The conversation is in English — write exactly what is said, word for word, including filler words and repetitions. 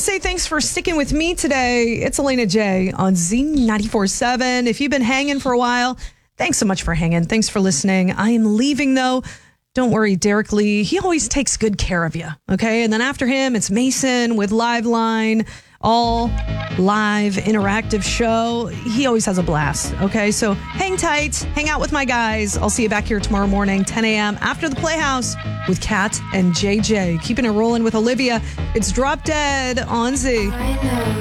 say thanks for sticking with me today. It's Elena J on Z ninety-four point seven. If you've been hanging for a while, thanks so much for hanging. Thanks for listening. I am leaving, though. Don't worry, Derek Lee. He always takes good care of you, okay? And then after him, it's Mason with Liveline, all live interactive show. He always has a blast, okay? So hang tight, hang out with my guys. I'll see you back here tomorrow morning, ten a.m. after the Playhouse with Kat and J J. Keeping it rolling with Olivia. It's Drop Dead on Z.